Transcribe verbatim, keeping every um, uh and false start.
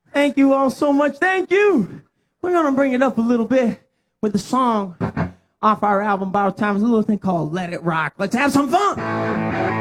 Thank you all so much. Thank you. We're going to bring it up a little bit with the song off our album, Borrowed Time. It's a little thing called Let It Rock. Let's have some fun.